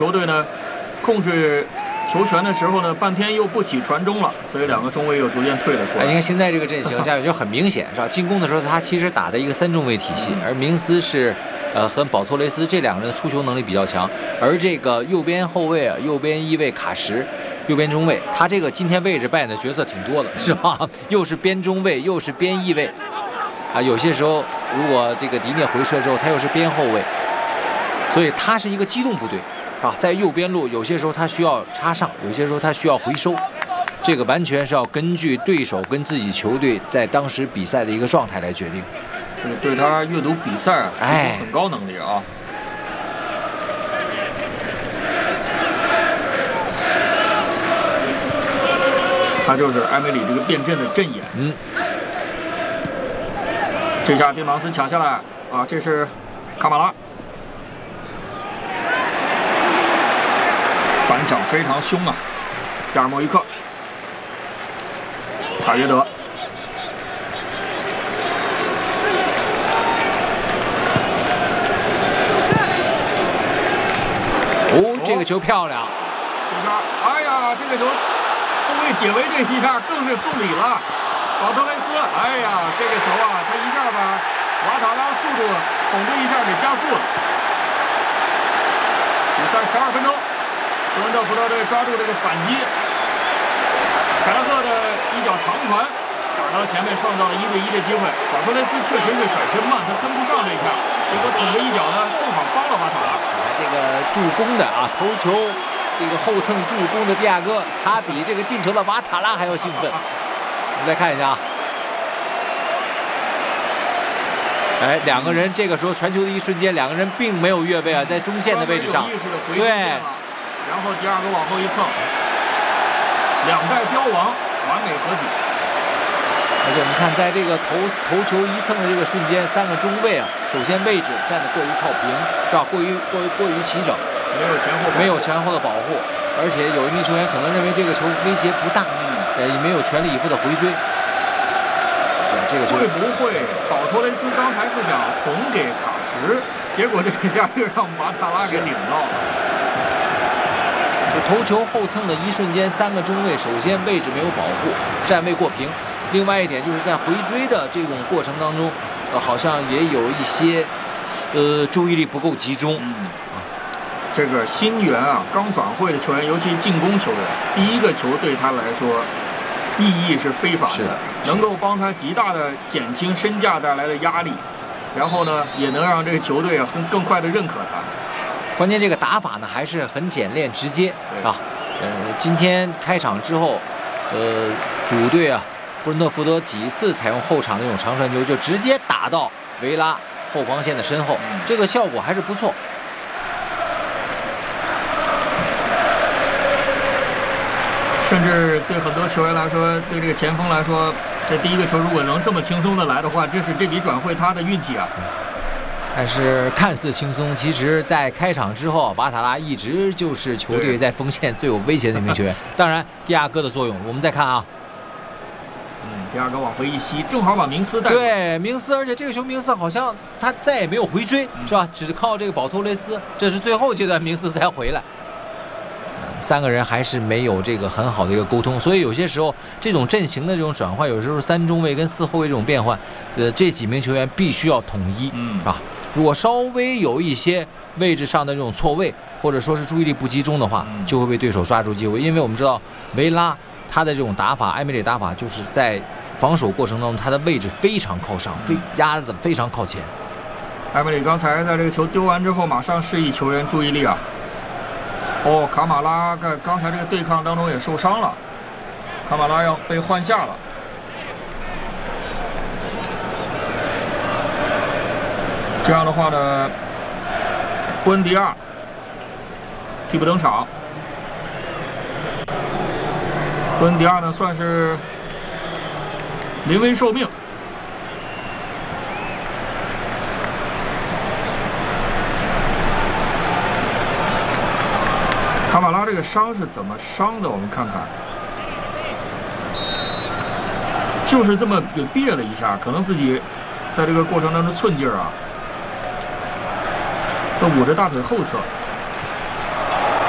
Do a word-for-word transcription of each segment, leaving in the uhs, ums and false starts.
球队呢控制球权的时候呢，半天又不起传中了，所以两个中卫又逐渐退了出来。 哎，你看现在这个阵型，下面就很明显，是吧？进攻的时候，他其实打的一个三中卫体系，而明斯是，呃，和保托雷斯这两个人的出球能力比较强，而这个右边后卫啊，右边翼卫卡什。右边中卫，他这个今天位置扮演的角色挺多的，是吧？又是边中卫，又是边翼卫，啊，有些时候如果这个迪涅回撤之后，他又是边后卫，所以他是一个机动部队，啊，在右边路有些时候他需要插上，有些时候他需要回收，这个完全是要根据对手跟自己球队在当时比赛的一个状态来决定。 对他阅读比赛啊， 哎， 很高能力啊。他就是埃梅里这个变阵的阵眼。 嗯， 这下蒂芒斯抢下来啊，这是卡马拉，反抢非常凶啊！亚尔莫伊克、塔约德， 哦，这个球漂亮！ 这下，哎呀，这个球。后卫解围这一下更是送礼了，保托雷斯，哎呀，这个球啊，他一下把瓦塔拉速度统治一下给加速了。比赛十二分钟，多伦特福特队抓住这个反击，凯拉赫的一脚长传打到前面，创造了一对一的机会。保托雷斯确实是转身慢，他跟不上这一下，结果捅着一脚呢，正好帮了瓦塔拉。 这个助攻的啊，头球。这个后蹭助攻的蒂亚戈，他比这个进球的瓦塔拉还要兴奋。我们再看一下啊，哎，两个人这个时候传球的一瞬间，两个人并没有越位啊，在中线的位置上。 对，然后迪亚戈往后一蹭，两代标王完美合体。 而且我们看，在这个头头球一蹭的这个瞬间，三个中卫啊，首先位置站得过于靠平，是吧？过于过于过于齐整。 没有前后没有前后的保护，而且有一名球员可能认为这个球威胁不大，呃，也没有全力以赴的回追。对，这个球会不会保托雷斯刚才是想捅给卡什，结果这下又让瓦塔拉给领到了。 头球后蹭的一瞬间，三个中卫首先位置没有保护，站位过平；另外一点就是在回追的这种过程当中，呃，好像也有一些，呃，注意力不够集中。 嗯这个新援啊，刚转会的球员，尤其进攻球员，第一个球对他来说意义是非凡的，能够帮他极大的减轻身价带来的压力，然后呢，也能让这个球队啊更更快的认可他。 关键这个打法呢还是很简练直接啊。呃，今天开场之后，呃，主队啊，布伦特福德几次采用后场那种长传球，就直接打到维拉后防线的身后， 嗯、 这个效果还是不错。 甚至对很多球员来说，对这个前锋来说，这第一个球如果能这么轻松的来的话，这是这笔转会他的运气啊。 但是看似轻松，其实在开场之后，瓦塔拉一直就是球队在锋线最有威胁的一名球员。当然，蒂亚戈的作用，我们再看啊。 嗯，蒂亚戈往回一吸，正好把明斯带。 对，明斯，而且这个球明斯好像他再也没有回追，嗯、是吧？只靠这个保托雷斯，这是最后阶段明斯才回来。三个人还是没有这个很好的一个沟通，所以有些时候这种阵型的这种转换，有时候三中卫跟四后卫这种变换，呃，这几名球员必须要统一， 嗯， 啊，如果稍微有一些位置上的这种错位，或者说是注意力不集中的话， 嗯、 就会被对手抓住机会。因为我们知道维拉他的这种打法，埃梅里打法就是在防守过程当中，他的位置非常靠上，非压得非常靠前。 埃梅里刚才在这个球丢完之后，马上示意球员注意力啊。哦，卡马拉在刚才这个对抗当中也受伤了，卡马拉要被换下了。这样的话呢，布恩迪亚替补登场。布恩迪亚呢算是临危受命。卡马拉这个伤是怎么伤的？我们看看，就是这么给别了一下，可能自己在这个过程当中寸劲儿啊，他捂着大腿后侧，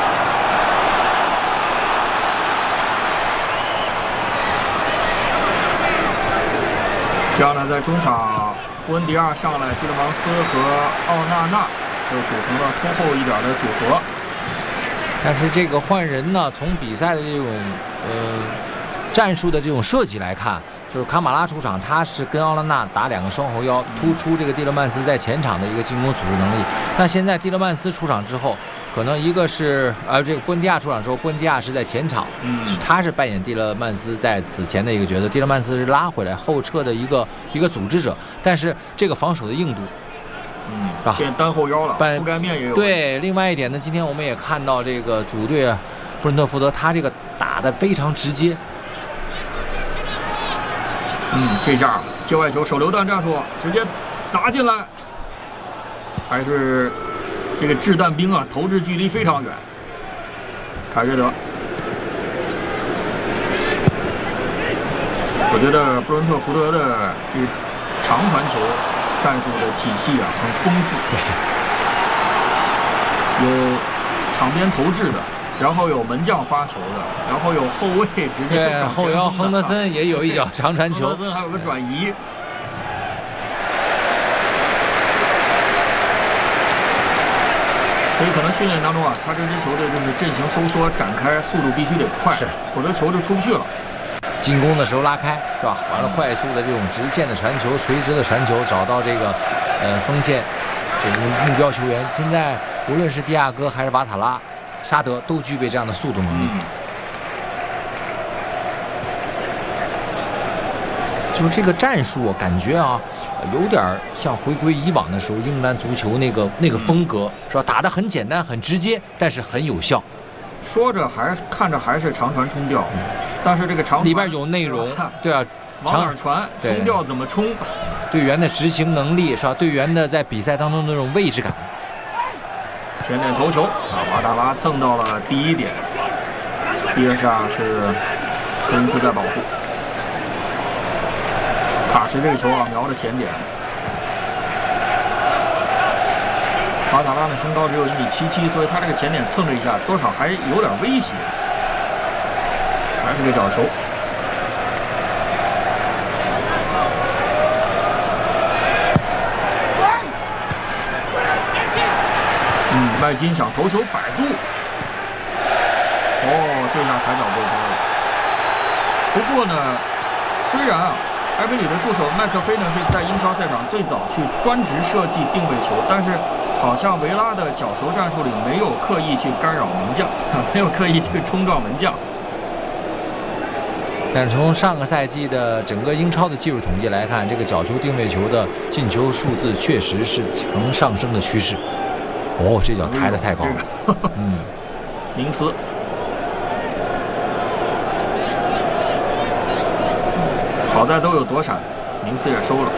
在中场，布恩迪亚上来，蒂勒芒斯和奥纳纳就组成了拖后一点的组合。 但是这个换人呢，从比赛的这种呃战术的这种设计来看，就是卡马拉出场，他是跟奥拉纳打两个双后腰，突出这个蒂勒曼斯在前场的一个进攻组织能力。那现在蒂勒曼斯出场之后，可能一个是呃这个布恩迪亚出场之后，布恩迪亚是在前场，嗯，他是扮演蒂勒曼斯在此前的一个角色，蒂勒曼斯是拉回来后撤的一个一个组织者，但是这个防守的硬度。 嗯，变单后腰了，覆盖面也有。 对，另外一点呢，今天我们也看到这个主队布伦特福德，他这个打得非常直接。 嗯，这下界外球手榴弹战术直接砸进来，还是这个掷弹兵啊，投掷距离非常远。凯约德，我觉得布伦特福德的这个长传球战术的体系啊很丰富，对，有场边投掷的，然后有门将发球的，然后有后卫直接对后腰亨德森也有一脚长传球， 亨德森还有个转移。所以可能训练当中啊，他这支球队就是阵型收缩展开速度必须得快， 是， 否则球就出不去了。 进攻的时候拉开是吧？完了快速的这种直线的传球、垂直的传球，找到这个呃锋线这个目标球员。现在无论是迪亚哥还是瓦塔拉、沙德都具备这样的速度能力。嗯、就是这个战术，我感觉啊，有点像回归以往的时候英格兰足球那个那个风格，是吧？打得很简单、很直接，但是很有效。 说着还看着还是长传冲吊，但是这个长传里边有内容，对啊， 往哪儿传，冲吊怎么冲？ 队员的执行能力是吧？队员的在比赛当中的那种位置感。 前点头球啊，瓦达拉蹭到了第一点，第二下是科林斯在保护。卡什这个球啊，瞄着前点。瓦塔拉的身高只有一米七七，所以他这个前点蹭着一下，多少还有点威胁。还是个角球。嗯，麦金想头球摆渡。哦，这下抬脚过高了。不过呢，虽然啊，埃梅里的助手麦克菲呢是在英超赛场最早去专职设计定位球，但是好像维拉的角球战术里没有刻意去干扰门将，没有刻意去冲撞门将。 但是从上个赛季的整个英超的技术统计来看，这个角球定位球的进球数字确实是呈上升的趋势。哦，这脚抬得太高了。这个、嗯， 明斯。好在都有躲闪，明斯也收了。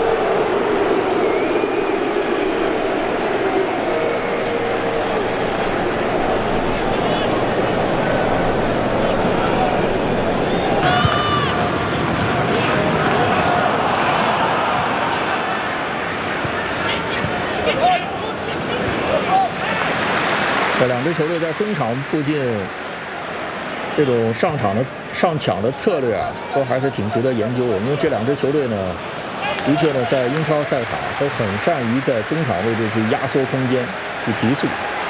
这两支球队在中场附近这种上场的上抢的策略啊，都还是挺值得研究的。因为这两支球队呢，的确呢，在英超赛场都很善于在中场位置去压缩空间、去提速。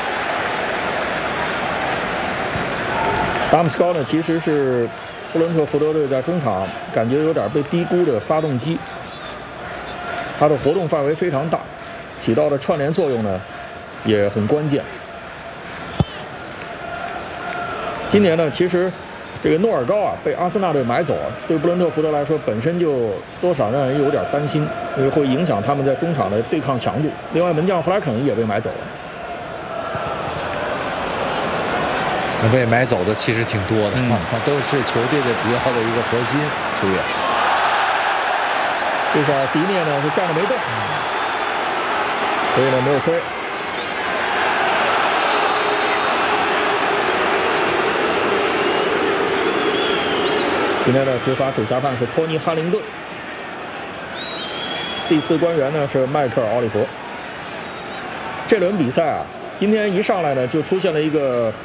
达姆斯高呢，其实是布伦特福德队在中场感觉有点被低估的发动机，它的活动范围非常大，起到的串联作用呢也很关键。今年呢，其实这个诺尔高啊被阿森纳队买走啊，对布伦特福德来说本身就多少让人有点担心，因为会影响他们在中场的对抗强度。另外，门将弗莱肯也被买走了。 那被买走的其实挺多的，嗯、都是球队的主要的一个核心球员。 这下迪涅呢是站着没动，所以呢没有吹。今天的执法主裁判是托尼·哈灵顿，第四官员呢是迈克尔·奥利弗。这轮比赛啊，今天一上来呢就出现了一个